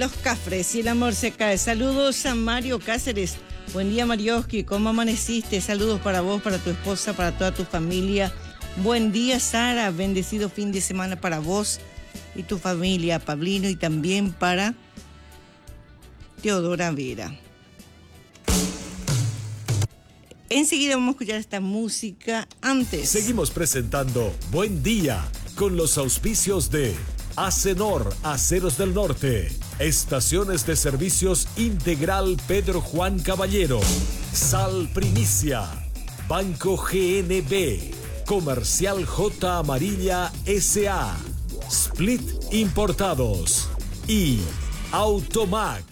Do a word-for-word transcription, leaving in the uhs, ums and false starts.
Los Cafres y el amor se cae. Saludos a Mario Cáceres. Buen día, Marioski. ¿Cómo amaneciste? Saludos para vos, para tu esposa, para toda tu familia. Buen día, Sara. Bendecido fin de semana para vos y tu familia, Pablino, y también para Teodora Vera. Enseguida vamos a escuchar esta música. Antes, seguimos presentando Buen Día con los auspicios de Acenor, Aceros del Norte, Estaciones de Servicios Integral Pedro Juan Caballero, Sal Primicia, Banco G N B, Comercial J Amarilla S A, Split Importados y Automac.